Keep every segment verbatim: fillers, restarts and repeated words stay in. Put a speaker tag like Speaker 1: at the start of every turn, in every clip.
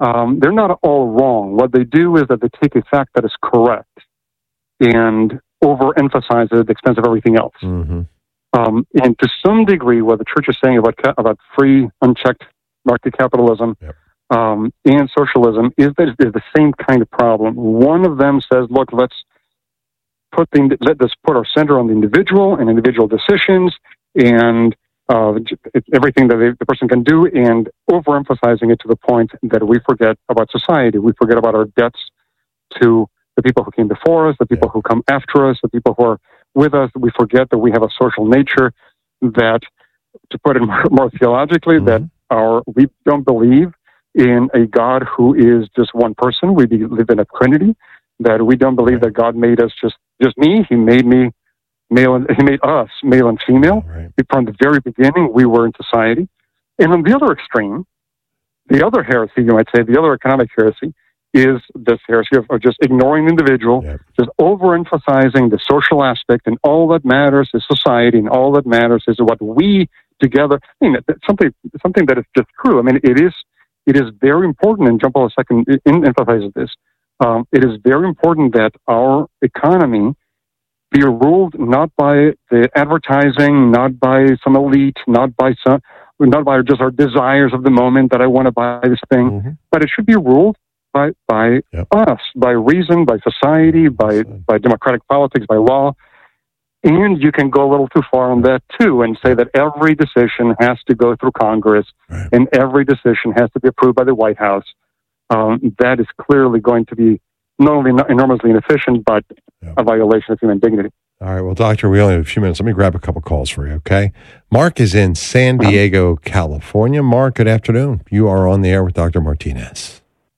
Speaker 1: um, they're not all wrong. What they do is that they take a fact that is correct and overemphasize it at the expense of everything else.
Speaker 2: Mm-hmm.
Speaker 1: Um, and to some degree, what the church is saying about ca- about free, unchecked market capitalism
Speaker 2: Yep.
Speaker 1: um, and socialism is that is the same kind of problem. One of them says, "Look, let's put the let us put our center on the individual and individual decisions and uh, everything that they, the person can do," and overemphasizing it to the point that we forget about society. We forget about our debts to the people who came before us, the people
Speaker 2: Yeah.
Speaker 1: who come after us, the people who are with us. We forget that we have a social nature that, to put it more, more theologically,
Speaker 2: Mm-hmm.
Speaker 1: that our we don't believe in a God who is just one person. We believe in a Trinity. That we don't believe
Speaker 2: Right.
Speaker 1: that God made us just just me. He made me male, and He made us male and female.
Speaker 2: Right.
Speaker 1: From the very beginning, we were in society. And on the other extreme, the other heresy, you might say, the other economic heresy, is this heresy of, of just ignoring the individual,
Speaker 2: Yep.
Speaker 1: just overemphasizing the social aspect, and all that matters is society, and all that matters is what we together. I mean, that's something something that is just true. I mean, it is it is very important, and John Paul the Second emphasizes this. Um, it is very important that our economy be ruled not by the advertising, not by some elite, not by some, not by just our desires of the moment that I want to buy this thing,
Speaker 2: Mm-hmm.
Speaker 1: but it should be ruled by by
Speaker 2: Yep.
Speaker 1: us, by reason, by society, by
Speaker 2: Understood.
Speaker 1: by democratic politics, by law. And you can go a little too far on that too, and say that every decision has to go through Congress,
Speaker 2: Right.
Speaker 1: and every decision has to be approved by the White House. Um, that is clearly going to be not only not enormously inefficient, but
Speaker 2: Yep.
Speaker 1: a violation of human dignity.
Speaker 2: All right. Well, Doctor, we only have a few minutes. Let me grab a couple calls for you, okay? Mark is in San Diego, California. Mark, good afternoon. You are on the air with Doctor Martinez.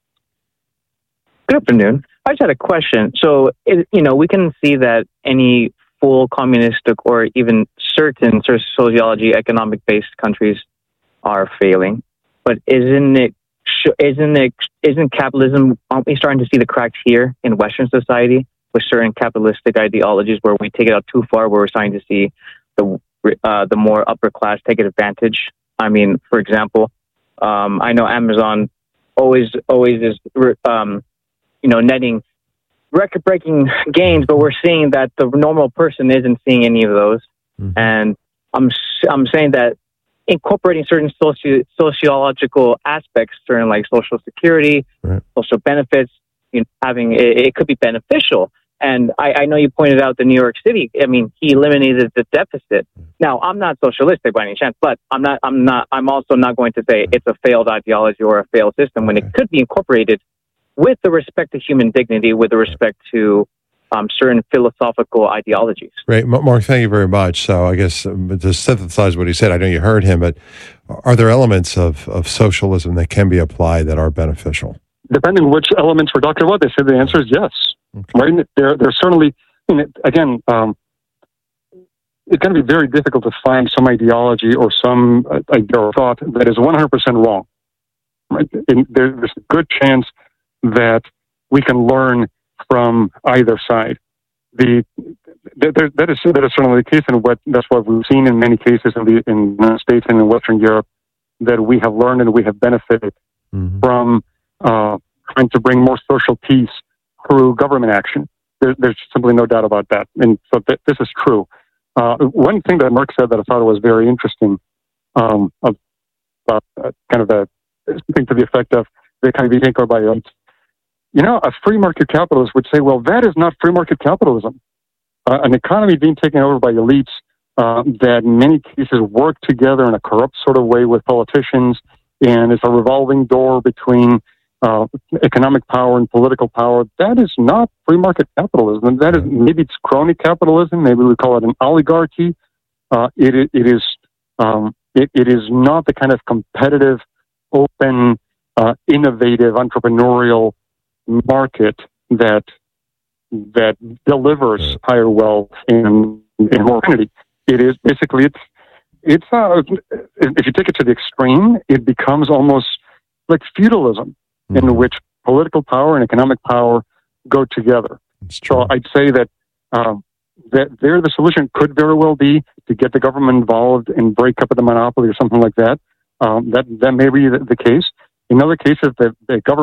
Speaker 3: Good afternoon. I just had a question. So, it, you know, we can see that any full communistic or even certain sort of sociology, economic-based countries are failing. But isn't it, isn't it, isn't capitalism, aren't we starting to see the cracks here in Western society with certain capitalistic ideologies where we take it out too far, where we're starting to see the uh, the more upper class take advantage? I mean, for example, um, I know Amazon always always is um, you know netting record-breaking gains, but we're seeing that the normal person isn't seeing any of those.
Speaker 2: Mm-hmm.
Speaker 3: And I'm I'm saying that incorporating certain socio- sociological aspects, certain like social security,
Speaker 2: Right.
Speaker 3: social benefits, you know, having it, it could be beneficial. And I, I know you pointed out the New York City. I mean, he eliminated the deficit. Now, I'm not socialistic by any chance, but I'm not. I'm not. I'm also not going to say it's a failed ideology or a failed system when
Speaker 2: Okay.
Speaker 3: it could be incorporated with the respect to human dignity, with the respect to um, certain philosophical ideologies.
Speaker 2: Great. M- Mark, thank you very much. So I guess um, to synthesize what he said, I know you heard him, but are there elements of, of socialism that can be applied that are beneficial?
Speaker 1: Depending on which elements we're talking about, they say the answer is yes.
Speaker 2: Okay.
Speaker 1: Right? There, there's certainly, I mean, again, um, it's going to be very difficult to find some ideology or some uh, idea or thought that is one hundred percent wrong. Right? And there, there's a good chance that we can learn from either side. The there, that is that is certainly the case, and what that's what we've seen in many cases in the in the United States and in Western Europe, that we have learned and we have benefited
Speaker 2: Mm-hmm.
Speaker 1: from uh, trying to bring more social peace through government action. There, there's simply no doubt about that, and so th- this is true. Uh, one thing that Mark said that I thought was very interesting, um, about uh, kind of a something to the effect of they kind of be taken over by elites. You know, a free market capitalist would say, "Well, that is not free market capitalism. Uh, an economy being taken over by elites uh, that in many cases work together in a corrupt sort of way with politicians, and it's a revolving door between uh, economic power and political power. That is not free market capitalism. That is maybe it's crony capitalism. Maybe we call it an oligarchy. Uh, it, it is um, it, it is not the kind of competitive, open, uh, innovative, entrepreneurial market that that delivers
Speaker 2: Right.
Speaker 1: higher wealth and, and more opportunity. It is basically it's it's uh, if you take it to the extreme, it becomes almost like feudalism,
Speaker 2: Mm-hmm.
Speaker 1: in which political power and economic power go together.
Speaker 2: It's true.
Speaker 1: So I'd say that um, that there the solution could very well be to get the government involved and break up the monopoly or something like that. Um, that that may be the, the case. In other cases, the, the government